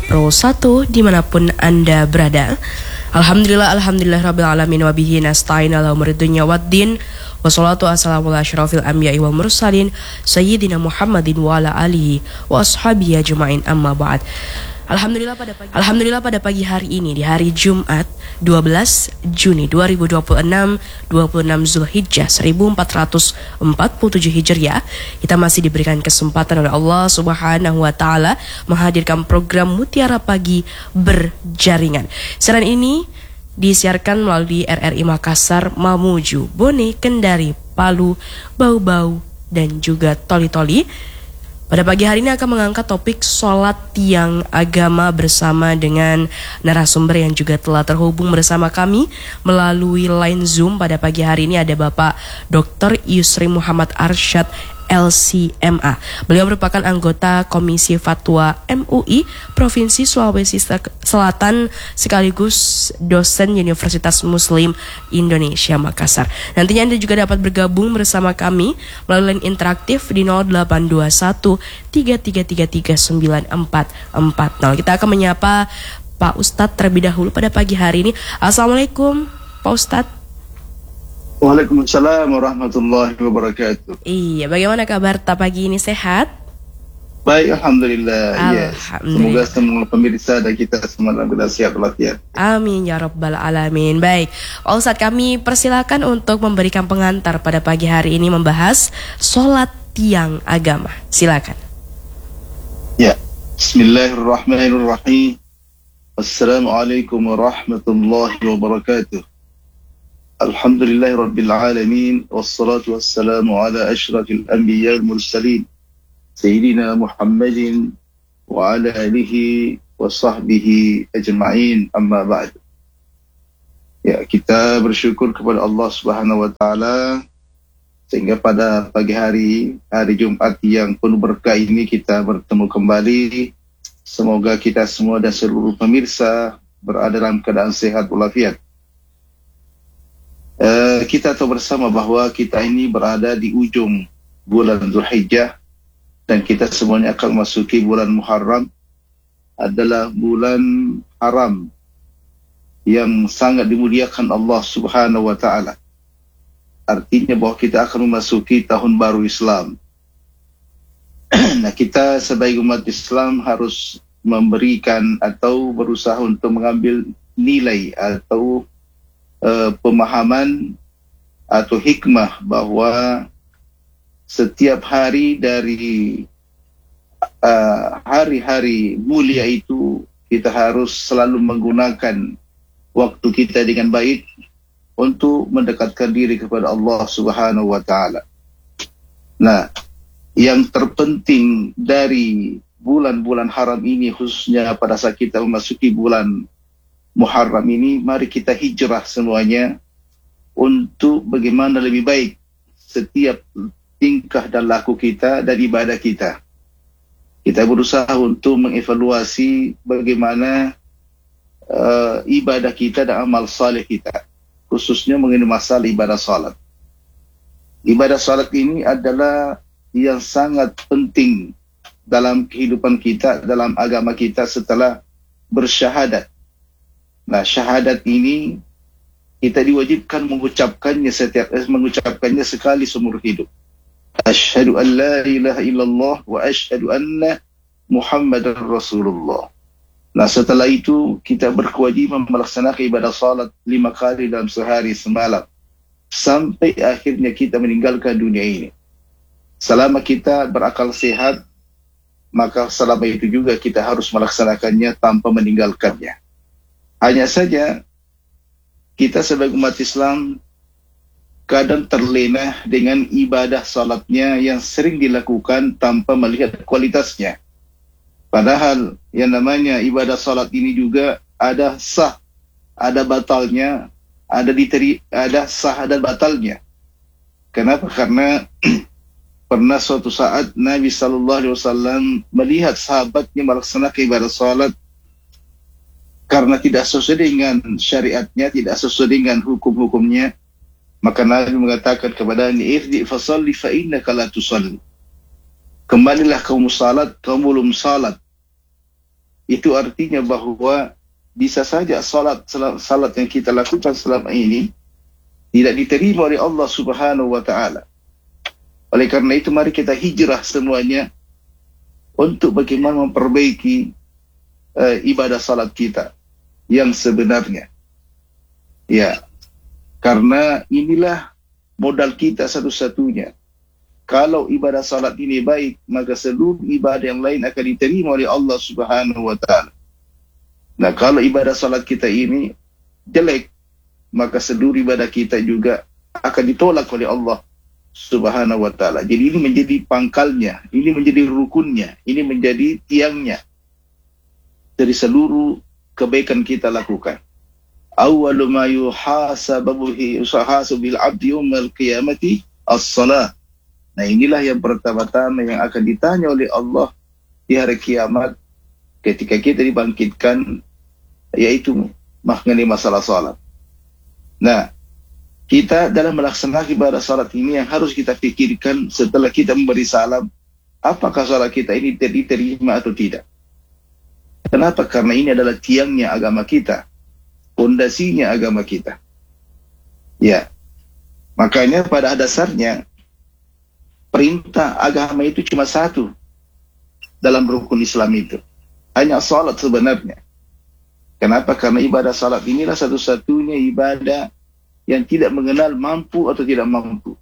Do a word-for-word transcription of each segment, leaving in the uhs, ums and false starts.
Pro satu dimanapun Anda berada. Alhamdulillah, alhamdulillah rabbil alamin wa bihi nasta'in ala umuri dunya waddin. Wassalatu wassalamu ala asyrafil anbiya'i wal mursalin sayyidina Muhammadin wa ala alihi wa ashabihi ajma'in, amma ba'd. Alhamdulillah pada pagi Alhamdulillah pada pagi hari ini, di hari Jumat dua belas Juni dua ribu dua puluh enam, dua puluh enam Zulhijjah seribu empat ratus empat puluh tujuh Hijriah, kita masih diberikan kesempatan oleh Allah Subhanahu wa taala menghadirkan program Mutiara Pagi Berjaringan. Siaran ini disiarkan melalui R R I Makassar, Mamuju, Bone, Kendari, Palu, Bau-Bau, dan juga Toli-Toli. Pada pagi hari ini akan mengangkat topik sholat tiang agama bersama dengan narasumber yang juga telah terhubung bersama kami melalui line Zoom. Pada pagi hari ini ada Bapak Doktor Yusri Muhammad Arsyad L C M A. Beliau merupakan anggota Komisi Fatwa M U I Provinsi Sulawesi Selatan sekaligus dosen Universitas Muslim Indonesia Makassar. Nantinya Anda juga dapat bergabung bersama kami melalui line interaktif di nol delapan dua satu tiga tiga tiga tiga sembilan empat empat nol. Kita akan menyapa Pak Ustadz terlebih dahulu pada pagi hari ini. Assalamualaikum Pak Ustadz. Waalaikumsalam warahmatullahi wabarakatuh. Iya, bagaimana kabar tak pagi ini, sehat? Baik, alhamdulillah. Alhamdulillah. Yes. Semoga semua pemirsa dan kita semua dalam keadaan sehat walafiat. Amin ya rabbal alamin. Baik, Pak Ustadz, kami persilakan untuk memberikan pengantar pada pagi hari ini membahas sholat tiang agama. Silakan. Ya, Bismillahirrahmanirrahim. Assalamualaikum warahmatullahi wabarakatuh. Alhamdulillahi rabbil alamin, wassalatu wassalamu ala asyrafil anbiya wal mursalin sayyidina Muhammadin wa ala alihi wa sahbihi ajma'in, amma ba'd. Ya, kita bersyukur kepada Allah Subhanahu wa taala sehingga pada pagi hari hari Jumat yang penuh berkah ini kita bertemu kembali. Semoga kita semua dan seluruh pemirsa berada dalam keadaan sehat walafiat. Uh, kita tahu bersama bahwa kita ini berada di ujung bulan Zulhijjah dan kita semuanya akan memasuki bulan Muharram, adalah bulan haram yang sangat dimuliakan Allah Subhanahu wa taala. Artinya bahwa kita akan memasuki tahun baru Islam. Nah, kita sebagai umat Islam harus memberikan atau berusaha untuk mengambil nilai atau Uh, pemahaman atau hikmah bahwa setiap hari dari uh, hari-hari mulia itu kita harus selalu menggunakan waktu kita dengan baik untuk mendekatkan diri kepada Allah Subhanahu wa taala. Nah, yang terpenting dari bulan-bulan haram ini, khususnya pada saat kita memasuki bulan Muharram ini, mari kita hijrah semuanya untuk bagaimana lebih baik setiap tingkah dan laku kita dan ibadah kita. Kita berusaha untuk mengevaluasi bagaimana uh, ibadah kita dan amal saleh kita, khususnya mengenai masalah ibadah salat. Ibadah salat ini adalah yang sangat penting dalam kehidupan kita, dalam agama kita setelah bersyahadat. Nah, syahadat ini kita diwajibkan mengucapkannya setiap eh, mengucapkannya sekali seumur hidup. Asyhadu an la ilaha illallah wa asyhadu anna Muhammadar Rasulullah. Nah, setelah itu kita berkewajiban melaksanakan ibadah salat lima kali dalam sehari semalam sampai akhirnya kita meninggalkan dunia ini. Selama kita berakal sehat, maka selama itu juga kita harus melaksanakannya tanpa meninggalkannya. Hanya saja kita sebagai umat Islam kadang terlena dengan ibadah salatnya yang sering dilakukan tanpa melihat kualitasnya. Padahal yang namanya ibadah salat ini juga ada sah, ada batalnya, ada diteri, ada sah dan batalnya. Kenapa? Karena pernah suatu saat Nabi Sallallahu Alaihi Wasallam melihat sahabatnya melaksanakan ibadah salat karena tidak sesuai dengan syariatnya, tidak sesuai dengan hukum-hukumnya, maka Nabi mengatakan kepadanya, irji fasalli fa innaka la tusalli. Kembalilah kamu salat, kamu belum salat. itu artinya bahwa bisa saja salat salat yang kita lakukan selama ini tidak diterima oleh Allah Subhanahu wa taala. Oleh karena itu mari kita hijrah semuanya untuk bagaimana memperbaiki uh, ibadah salat kita yang sebenarnya. Ya, karena inilah modal kita satu-satunya. Kalau ibadah salat ini baik, maka seluruh ibadah yang lain akan diterima oleh Allah Subhanahu wa taala. Nah, kalau ibadah salat kita ini jelek, maka seluruh ibadah kita juga akan ditolak oleh Allah Subhanahu wa taala. Jadi ini menjadi pangkalnya, ini menjadi rukunnya, ini menjadi tiangnya dari seluruh kebaikan kita lakukan. Awwalu ma yuhasabu bihi usahasabil abdi yaumil qiyamati as-salah. Nah, inilah yang pertama-tama yang akan ditanya oleh Allah di hari kiamat ketika kita dibangkitkan, yaitu mengenai masalah salat. Nah, kita dalam melaksanakan ibadah salat ini yang harus kita pikirkan setelah kita memberi salam, apakah salat kita ini diterima atau tidak. Kenapa? Karena ini adalah tiangnya agama kita, fondasinya agama kita. Ya, makanya pada dasarnya perintah agama itu cuma satu dalam rukun Islam itu, hanya salat sebenarnya. Kenapa? Karena ibadah salat inilah satu-satunya ibadah yang tidak mengenal mampu atau tidak mampu.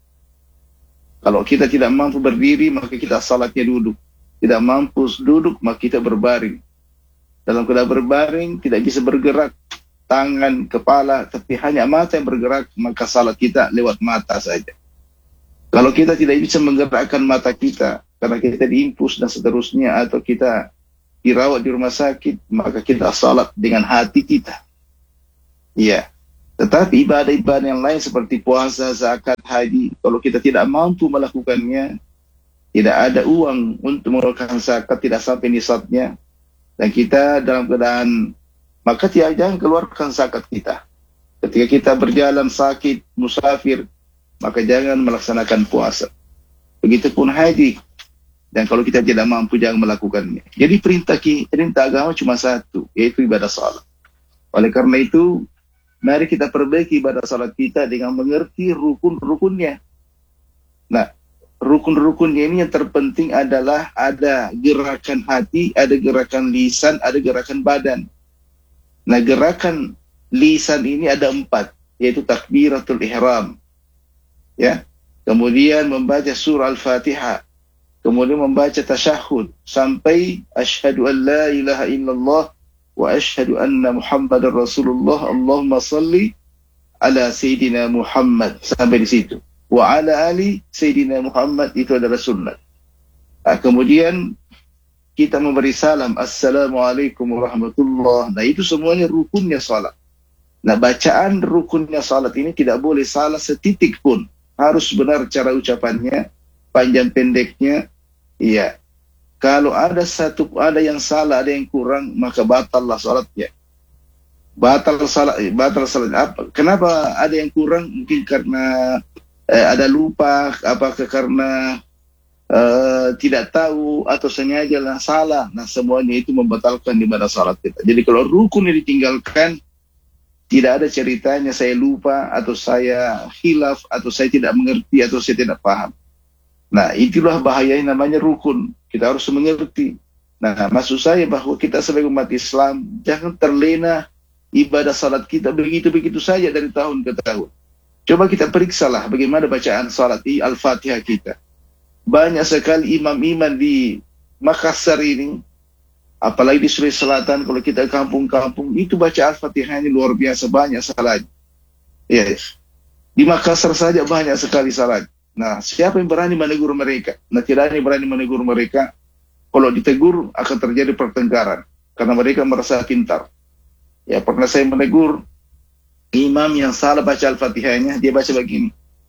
Kalau kita tidak mampu berdiri, maka kita salatnya duduk. Tidak mampu duduk, maka kita berbaring. Dalam keadaan berbaring, tidak bisa bergerak tangan, kepala, tapi hanya mata yang bergerak, maka salat kita lewat mata saja. Kalau kita tidak bisa menggerakkan mata kita, karena kita diimpus dan seterusnya, atau kita dirawat di rumah sakit, maka kita salat dengan hati kita. Iya. Tetapi ibadah-ibadah yang lain seperti puasa, zakat, haji, kalau kita tidak mampu melakukannya, tidak ada uang untuk mengeluarkan zakat, tidak sampai nisabnya, dan kita dalam keadaan, maka tidak, jangan keluarkan zakat kita. Ketika kita berjalan sakit, musafir, maka jangan melaksanakan puasa. Begitupun haji. Dan kalau kita tidak mampu, jangan melakukannya. Jadi perintah perintah agama cuma satu, yaitu ibadah salat. Oleh karena itu, mari kita perbaiki ibadah salat kita dengan mengerti rukun-rukunnya. Nah, rukun-rukunnya ini yang terpenting adalah ada gerakan hati, ada gerakan lisan, ada gerakan badan. Nah, gerakan lisan ini ada empat, yaitu takbiratul ihram. Ya, kemudian membaca surah Al-Fatihah, kemudian membaca tasyahud sampai asyhadu an la ilaha illallah wa asyhadu anna Muhammadar Rasulullah, Allahumma salli ala Sayyidina Muhammad, sampai di situ. Wa ala ali Sayyidina Muhammad, itu adalah sunnah. Nah, kemudian kita memberi salam, assalamualaikum warahmatullah. Nah, itu semuanya rukunnya salat. Nah, bacaan rukunnya salat ini tidak boleh salah setitik pun. Harus benar cara ucapannya, panjang pendeknya. Iya. Kalau ada satu, ada yang salah, ada yang kurang, maka batallah salatnya. Batal salat, batal salat. Apa? Kenapa ada yang kurang? Mungkin karena eh, ada lupa, apakah karena eh, tidak tahu atau sengaja lah salah. Nah, semuanya itu membatalkan ibadah salat kita. Jadi kalau rukun yang ditinggalkan, tidak ada ceritanya saya lupa atau saya khilaf atau saya tidak mengerti atau saya tidak paham. Nah, itulah bahaya yang namanya rukun. Kita harus mengerti. Nah, maksud saya bahwa kita sebagai umat Islam jangan terlena ibadah salat kita begitu-begitu saja dari tahun ke tahun. Coba kita periksalah bagaimana bacaan salat di Al-Fatihah kita. Banyak sekali imam-imam di Makassar ini, apalagi di Sulawesi Selatan, kalau kita kampung-kampung, itu baca Al-Fatihah ini luar biasa banyak salahnya. Ya, di Makassar saja banyak sekali salahnya. Nah, siapa yang berani menegur mereka? Nah, tidak ada yang berani menegur mereka. Kalau ditegur akan terjadi pertengkaran karena mereka merasa pintar. Ya, pernah saya menegur imam yang salah baca Al-Fatihahnya, dia baca begini.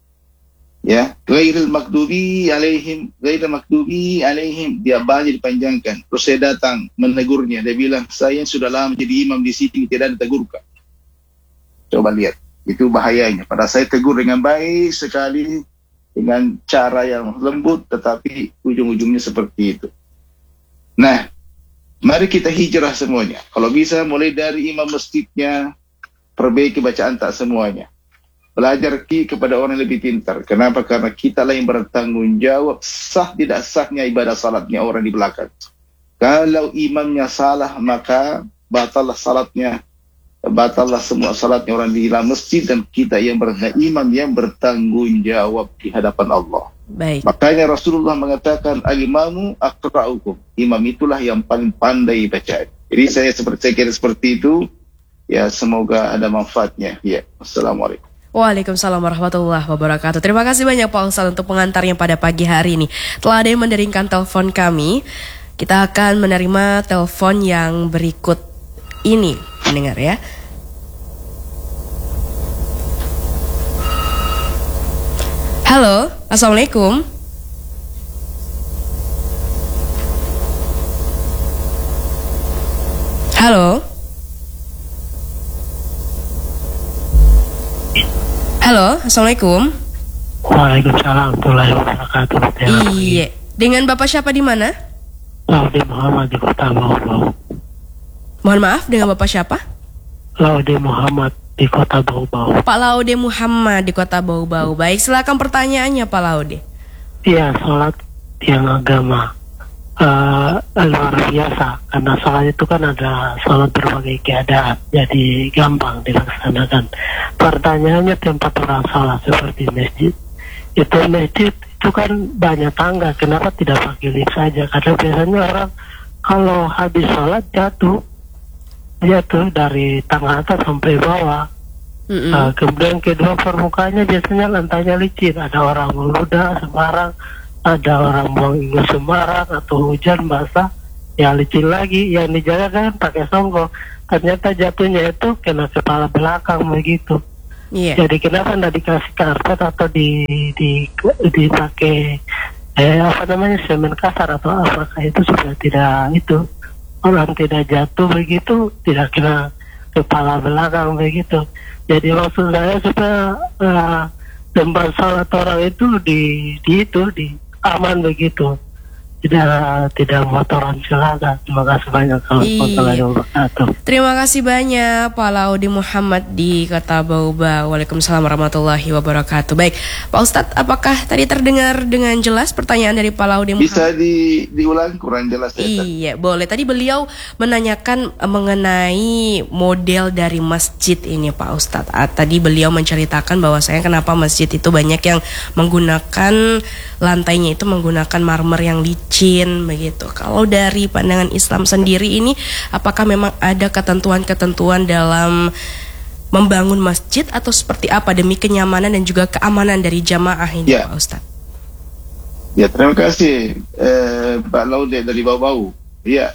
Ya, ghairil maghdubi alaihim, ghairil maghdubi alaihim, dia banyak dipanjangkan. Terus saya datang menegurnya, dia bilang, saya sudah lama jadi imam di sini, tidak ditegurkan. Coba lihat, itu bahayanya. Pada saya tegur dengan baik sekali, dengan cara yang lembut, tetapi ujung-ujungnya seperti itu. Nah, Mari kita hijrah semuanya. Kalau bisa mulai dari imam masjidnya, perbaiki bacaan tak semuanya. Belajar ki kepada orang yang lebih pintar. Kenapa? Karena kita lah yang bertanggung jawab sah tidak sahnya ibadah salatnya orang di belakang. Kalau imamnya salah, maka batallah salatnya, batallah semua salatnya orang di dalam masjid, dan kita yang bertanggung imam yang bertanggung jawab di hadapan Allah. Baik. Makanya Rasulullah mengatakan al-imamu aqra'ukum. Imam itulah yang paling pandai bacaan. Jadi saya seperti saya kira seperti itu. Ya, semoga ada manfaatnya. Ya, assalamualaikum. Waalaikumsalam warahmatullahi wabarakatuh. Terima kasih banyak Pak Ustadz untuk pengantarnya pada pagi hari ini. Telah ada yang menderingkan telepon kami. Kita akan menerima telepon yang berikut ini, mendengar ya. Halo, assalamualaikum. Halo. Halo, assalamualaikum. Waalaikumsalam warahmatullahi wabarakatuh. Iya, dengan Bapak siapa di mana? Laude Muhammad di Kota Bau-Bau. Mohon maaf, dengan Bapak siapa? Laude Muhammad di Kota Bau-Bau. Pak Laude Muhammad di Kota Bau-Bau. Baik, silakan pertanyaannya Pak Laude. Iya, sholat yang agama uh, luar biasa. Karena sholat itu kan ada sholat berbagai keadaan, jadi gampang dilaksanakan. Pertanyaannya tempat orang sholat seperti masjid. Itu masjid itu kan banyak tangga, kenapa tidak pakai lift saja? Karena biasanya orang kalau habis sholat jatuh, jatuh dari tangga atas sampai bawah. Mm-mm. Uh, kemudian kedua permukaannya biasanya lantainya licin, ada orang meludah sembarang, ada orang buang ingus sembarang, atau hujan basah, ya licin lagi. Yang dijaga kan pakai songkok, ternyata jatuhnya itu kena kepala belakang begitu. Iya. Jadi kenapa tidak dikasih karpet atau di di dipakai eh apa namanya semen kasar atau apakah itu sudah tidak itu orang tidak jatuh begitu, tidak kena kepala belakang begitu. Jadi maksud saya supaya uh, tempat sholat orang itu di di itu di aman begitu, tidak tidak motoran celaka. Terima kasih banyak. Iya. Terima kasih banyak Pak Laude Muhammad di Kota Bau-Bau. Waalaikumsalam warahmatullahi wabarakatuh. Baik, Pak Ustadz, apakah tadi terdengar dengan jelas pertanyaan dari Pak Laude Muhammad? Bisa di, diulang kurang jelas. Iya, boleh. Tadi beliau menanyakan mengenai model dari masjid ini Pak Ustadz. Ah, tadi beliau menceritakan bahwasanya kenapa masjid itu banyak yang menggunakan lantainya itu menggunakan marmer yang licin begitu. Kalau dari pandangan Islam sendiri ini, apakah memang ada ketentuan-ketentuan dalam membangun masjid atau seperti apa demi kenyamanan dan juga keamanan dari jamaah ini ya, Pak Ustadz? Ya, terima kasih eh, Pak Laude dari Bau-Bau. Ya,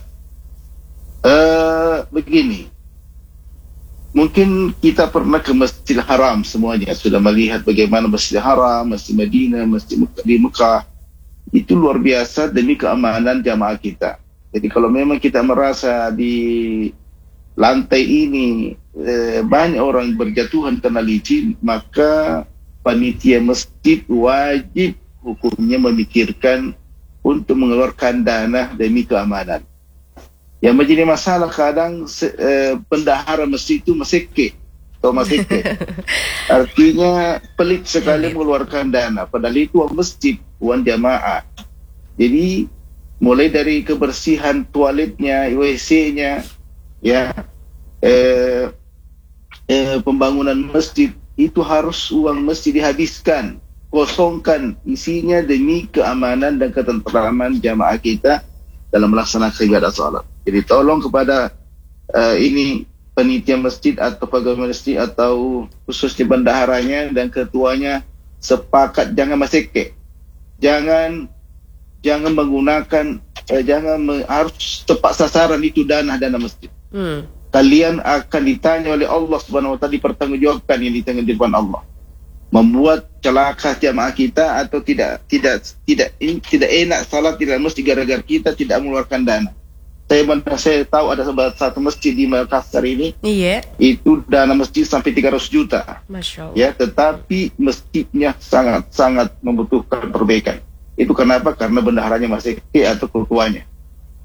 eh, begini. Mungkin kita pernah ke Masjidil Haram semuanya, sudah melihat bagaimana Masjidil Haram, Masjid Madinah, Masjid di Mekah. Itu luar biasa demi keamanan jamaah kita. Jadi kalau memang kita merasa di lantai ini eh, banyak orang berjatuhan karena licin, maka panitia masjid wajib hukumnya memikirkan untuk mengeluarkan dana demi keamanan. Yang menjadi masalah kadang eh, pendahara masjid itu meseke atau meseke. Artinya pelit sekali mengeluarkan dana, padahal itu uang masjid, uang jamaah. Jadi mulai dari kebersihan toiletnya, W C-nya, ya, eh, eh, pembangunan masjid itu harus uang masjid dihabiskan, kosongkan isinya demi keamanan dan ketentraman jamaah kita dalam melaksanakan ibadah salat. Jadi tolong kepada uh, ini panitia masjid atau pegawai masjid atau khususnya bendaharanya dan ketuanya sepakat jangan maseke, jangan jangan menggunakan eh, jangan me, harus tepat sasaran itu dana dana masjid. Hmm. Kalian akan ditanya oleh Allah Subhanahu Wa Taala, dipertanggungjawabkan yang ditanya di depan Allah. Membuat celaka jamaah kita atau tidak tidak tidak in, tidak enak salat di dalam masjid gara-gara kita tidak mengeluarkan dana. Saya saya tahu ada satu masjid di Makassar ini, iya, itu dana masjid sampai tiga ratus juta. Masya Allah. Ya, tetapi masjidnya sangat sangat membutuhkan perbaikan. Itu kenapa? Karena bendaharanya masih ke atau ketuanya.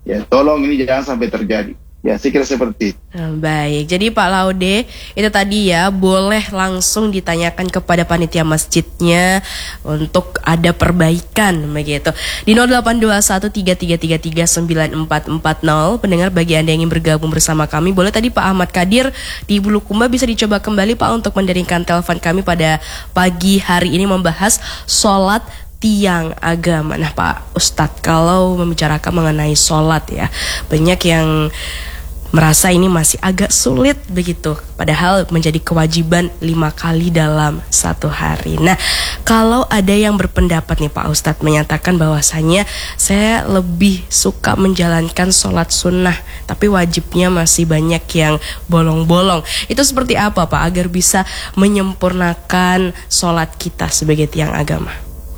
Ya, tolong ini jangan sampai terjadi. Ya, saya kira seperti itu. Baik, jadi Pak Laude itu tadi ya, boleh langsung ditanyakan kepada panitia masjidnya untuk ada perbaikan begitu. Di nol delapan dua satu tiga tiga tiga tiga sembilan empat empat nol. Pendengar, bagi Anda yang ingin bergabung bersama kami, boleh tadi Pak Ahmad Kadir di Bulukumba bisa dicoba kembali Pak untuk menderingkan telepon kami pada pagi hari ini membahas sholat tiang agama. Nah Pak Ustadz, kalau membicarakan mengenai sholat ya, banyak yang merasa ini masih agak sulit begitu, padahal menjadi kewajiban lima kali dalam satu hari. Nah, kalau ada yang berpendapat nih Pak Ustadz menyatakan bahwasanya saya lebih suka menjalankan sholat sunnah, tapi wajibnya masih banyak yang bolong-bolong. Itu seperti apa Pak agar bisa menyempurnakan sholat kita sebagai tiang agama?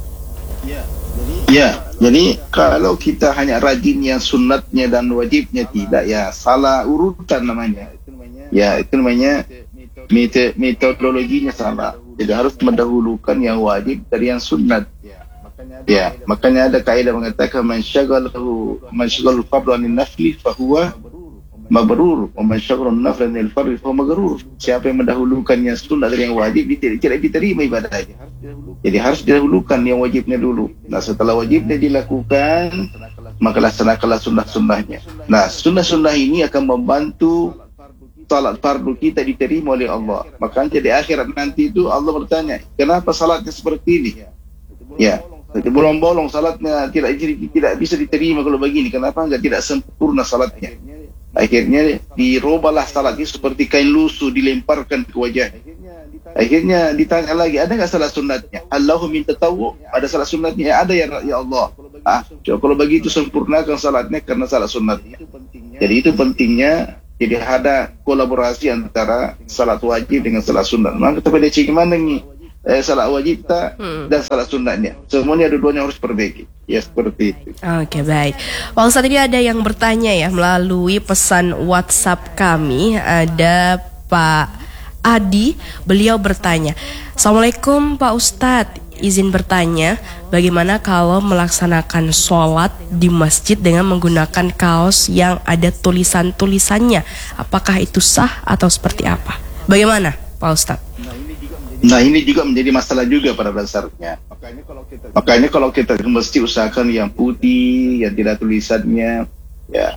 Ya, jadi kalau kita hanya rajin yang sunatnya dan wajibnya tidak, ya salah urutan namanya. Ya, itu namanya metodologinya salah. Jadi harus mendahulukan yang wajib dari yang sunat. Ya, makanya ada kaidah mengatakan man syaghalahu man syaghalahu fardhu anin nafli fa huwa mabrur wa man syaghalahu an-nafla anil fardhi fa huwa maghrur. Siapa yang mendahulukan yang sunat dari yang wajib, tidak tidak diterima ibadahnya. Jadi harus didahulukan yang wajibnya dulu. Nah, setelah wajibnya dilakukan, maka laksanakanlah sunnah-sunnahnya. Nah, sunnah-sunnah ini akan membantu salat fardu kita diterima oleh Allah. Makanya di akhirat nanti itu Allah bertanya, kenapa salatnya seperti ini? Ya, jadi bolong-bolong salatnya tidak tidak bisa diterima kalau begini. Kenapa enggak tidak sempurna salatnya? Akhirnya dirubahlah salatnya seperti kain lusuh dilemparkan ke wajahnya. Akhirnya ditanya lagi, ada nggak salat sunatnya? Allahu minta tahu, ada salat sunatnya? Ya, ada ya, ya Allah. Ah, coba kalau begitu sempurnakan salatnya karena salat sunatnya. Jadi itu pentingnya. Jadi ada kolaborasi antara salat wajib dengan salat sunat. Maka kita pada cek mana nih eh, salat wajib tak hmm. dan salat sunatnya. Semuanya dua-duanya harus perbaiki. Ya seperti itu. Oke, baik. Pak Ustadz, tadi ada yang bertanya ya melalui pesan WhatsApp kami. Ada Pak Adi, beliau bertanya, Assalamualaikum Pak Ustadz, izin bertanya, bagaimana kalau melaksanakan sholat di masjid dengan menggunakan kaos yang ada tulisan-tulisannya? Apakah itu sah atau seperti apa? Bagaimana Pak Ustadz? Nah, ini juga menjadi masalah juga pada dasarnya. Makanya kalau kita mesti usahakan yang putih, yang tidak tulisannya. Ya,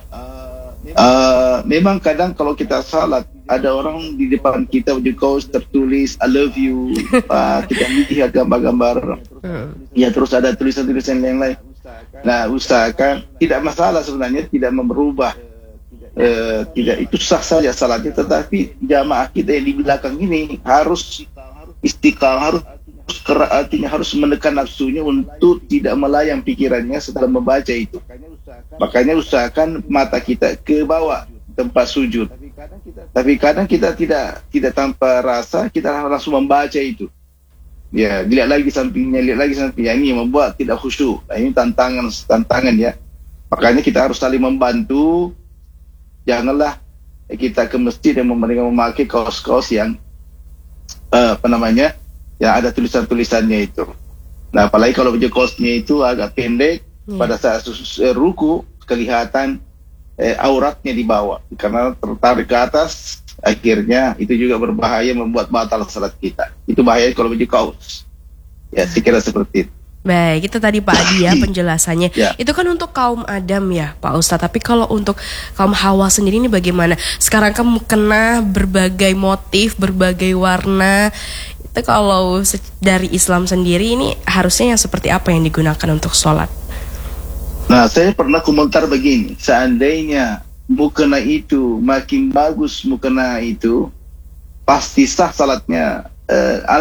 uh, memang kadang kalau kita salat, ada orang di depan kita baju kaos tertulis I love you, uh, kita lihat gambar-gambar, ya terus ada tulisan-tulisan yang lain. Nah, usahakan tidak masalah sebenarnya, tidak merubah, uh, tidak itu sah saja salatnya, tetapi jamaah kita yang di belakang ini harus istiqamah, harus artinya harus menekan nafsunya untuk tidak melayang pikirannya setelah membaca itu. Makanya usahakan mata kita ke bawah tempat sujud. Tapi kadang kita tidak tidak tanpa rasa kita langsung membaca itu. Ya, lihat lagi sampingnya, lihat lagi sampingnya, ini membuat tidak khusyuk. Nah, ini tantangan tantangan ya. Makanya kita harus saling membantu. Janganlah kita ke masjid dan memakai kaos-kaos yang uh, apa namanya? yang ada tulisan-tulisannya itu. Nah, apalagi kalau baju kaosnya itu agak pendek, yeah. pada saat uh, ruku kelihatan eh, auratnya di bawah karena tertarik ke atas, akhirnya itu juga berbahaya, membuat batal salat kita. Itu bahaya kalau baju kaos. Ya, saya kira seperti itu. Baik, itu tadi Pak Adi ya penjelasannya. Ya. Itu kan untuk kaum Adam ya Pak Ustadz. Tapi kalau untuk kaum Hawa sendiri ini bagaimana? Sekarang kan kena berbagai motif, berbagai warna. Itu kalau dari Islam sendiri ini harusnya yang seperti apa yang digunakan untuk sholat? Nah, saya pernah komentar begini, seandainya mukena itu makin bagus, mukena itu pasti sah salatnya. Uh,